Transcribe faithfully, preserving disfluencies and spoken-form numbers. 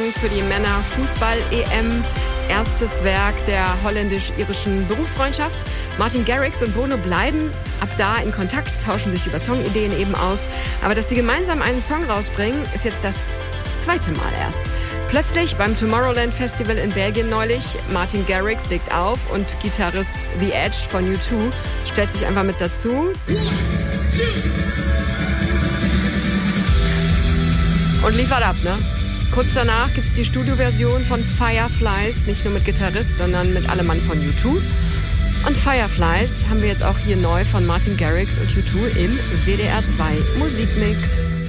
Song für die Männer-Fußball-E M. Erstes Werk der holländisch-irischen Berufsfreundschaft. Martin Garrix und Bono bleiben ab da in Kontakt, tauschen sich über Songideen eben aus. Aber dass sie gemeinsam einen Song rausbringen, ist jetzt das zweite Mal erst. Plötzlich beim Tomorrowland Festival in Belgien neulich, Martin Garrix legt auf und Gitarrist The Edge von U zwei stellt sich einfach mit dazu. Und liefert ab, ne? Kurz danach gibt's die Studioversion von Fireflies, nicht nur mit Gitarrist, sondern mit allem Mann von U zwei. Und Fireflies haben wir jetzt auch hier neu von Martin Garrix und U zwei im W D R zwei Musikmix.